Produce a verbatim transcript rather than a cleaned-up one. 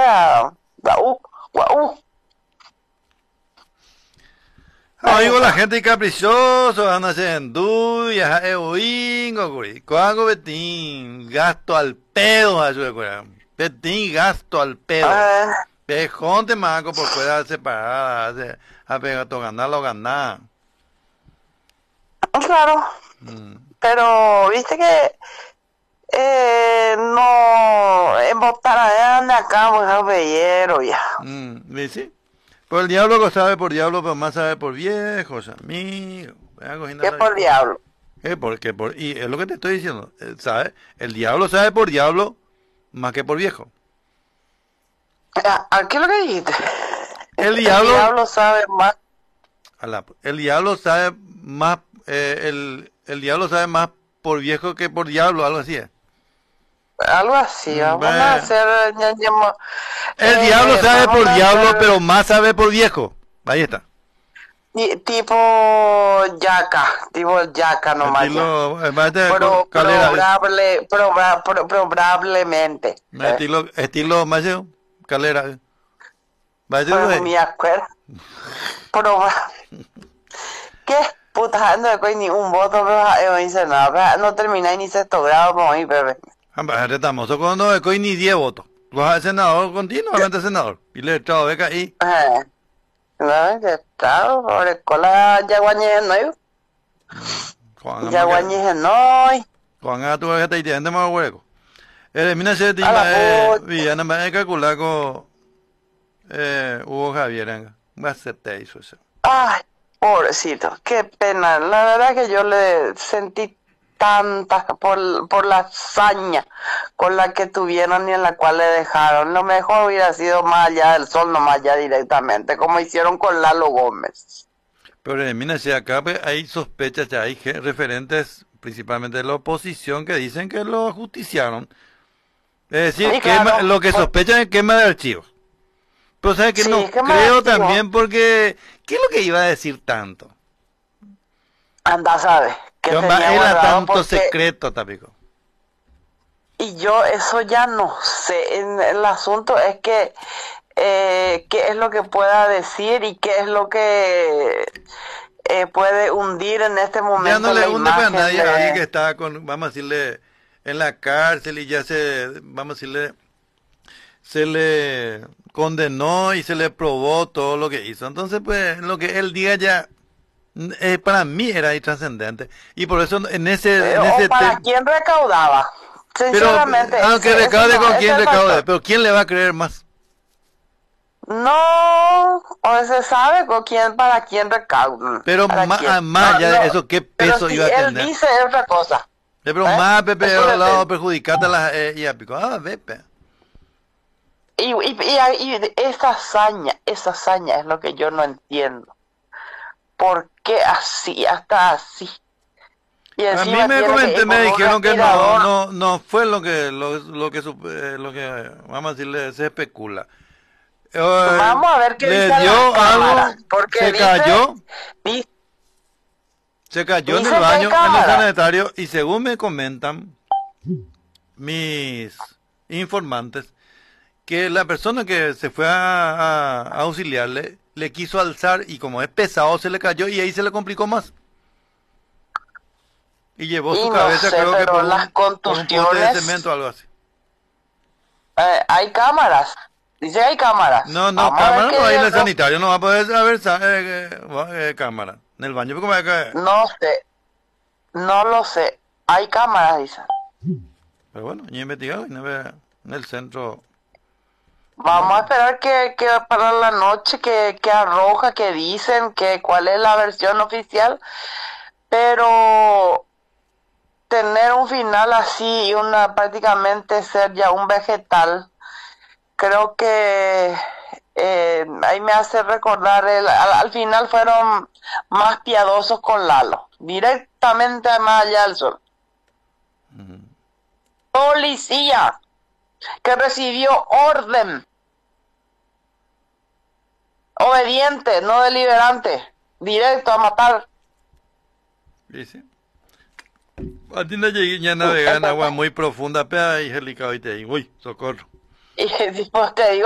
a Guau, Guau. No, digo la gente caprichoso, anda haciendo ya eoingo, güey. Cuago betín, gasto al pedo, ayuda, güey. Betín, gasto al pedo. Ah, Pejonte maco por fuera separada, a pegar to ganar lo ganar. claro, Mm. pero viste que eh, no en botar de acá, pues a bellero ya. Mm, ¿ves? Sí. Por el diablo lo sabe por diablo, pero más sabe por viejos, amigos. Vean, cogiendo ¿Qué la por discusión. diablo? Eh, porque por, y es lo que te estoy diciendo, eh, ¿sabe? El diablo sabe por diablo más que por viejo. Ah, ah, ¿qué es lo que dijiste? El El diablo, diablo sabe más. ala, el diablo sabe más, eh, el, el diablo sabe más por viejo que por diablo, algo así es. Algo así, Mm, vamos a ve. hacer, ya, ya, mo- El eh, diablo sabe vamos por a diablo, hacer pero más sabe por viejo. Ahí está. ti- tipo yaca, tipo yaca nomás ya. Estilo, eh, más de co- Pero calera, eh. probable, proba- pro- probablemente, ¿eh? estilo, estilo, más de calera, eh. Más de Pues güey. me acuerdo. Proba. ¿Qué? Puta, no hay ni un voto, pero no hice nada. No terminé ni sexto grado, como mi bebé. Amba, retamos, cuando no hay ni diez votos. Vas al senador, continuamente senador. Y le he echado beca ahí. Eh, no, ya está, por escuela ya guañé no yo. Juan, Ya ama que, guañé no. Juan, a tu vejeta y tiene más hueco. Eh, mira, se A tima, la eh, puta. Villana, me he calculado con, eh, Hugo Javier, venga. Va a ser te hizo eso. Ay, pobrecito, qué pena. La verdad que yo le sentí tantas por, por la hazaña con la que tuvieron y en la cual le dejaron. Lo mejor hubiera sido más allá del sol, no más allá directamente, como hicieron con Lalo Gómez. Pero eh, mira, si acá pues, hay sospechas, ya hay ge- referentes, principalmente de la oposición, que dicen que lo ajusticiaron. Es decir, Y quema, claro, lo que pues, sospechan es quema de archivos. Pero sabes que sí, no es que me creo activo. también porque, ¿qué es lo que iba a decir tanto? Anda, sabe, que Que más tenía era guardado tanto porque... secreto, Tapico. Y yo eso ya no sé. En- El asunto es que eh, qué es lo que pueda decir y qué es lo que eh, puede hundir en este Ya no momento le la hunde para imagen nadie a alguien que de... está con, vamos a decirle, en la cárcel y ya se, vamos a decirle, se le condenó y se le probó todo lo que hizo. Entonces, pues, lo que él diga ya, eh, para mí era intrascendente. Y por eso en ese, eh, en o ese para tema, quién recaudaba. pero, Sinceramente, aunque ese, ese recaude no, con ese es quien el recaude, factor. pero ¿quién le va a creer más? No, o se sabe con quién, para quién recauda. Pero Para más, quién. más No, allá no, de eso, ¿qué pero peso si iba a él tener? dice es otra cosa. Eh, Pero ¿Eh? más, Pepe, Eso al lado depende. perjudicarte a las, eh, y a pico. Ah, Pepe. Y, y, y, y esa hazaña, esa hazaña es lo que yo no entiendo. ¿Por qué así, hasta así? Y A mí encima me tiene que comenté, ir me con un dijeron que no, respirador. no, no fue lo que, lo, lo que, sup- eh, lo que, vamos a decirle, se especula. Eh, Vamos a ver qué le dice la dio cámara. algo, Porque se dice, cayó, di- se cayó en el dice que hay baño, en el cámara. sanitario, y según me comentan mis informantes, que la persona que se fue a, a- a auxiliarle, le quiso alzar, y como es pesado, se le cayó, y ahí se le complicó más. Y llevó su Y no cabeza, sé, creo que pero por las un, por un poste de contusiones, cemento o algo así. eh, hay cámaras. Dice que hay cámaras. No, no, Vamos a ver cámara qué no hay en dice. el sanitario, no va a poder haber sa- eh, eh, eh, cámara. En el baño, ¿cómo va a caer? No sé, no lo sé. Hay cámaras, dice. Pero bueno, ya he investigado y no ve en el centro. Vamos a No, esperar que, que para la noche que, que arroja, que dicen, que cuál es la versión oficial, pero tener un final así y una prácticamente ser ya un vegetal, creo que eh, ahí me hace recordar, el, al, al final fueron más piadosos con Lalo, directamente más allá del sol. ujú. Policía que recibió orden, obediente, no deliberante, directo a matar. Y sí. A ti no llegué ya a navegar en agua muy profunda, pea y helicado y te digo, uy, socorro. Y pues te digo,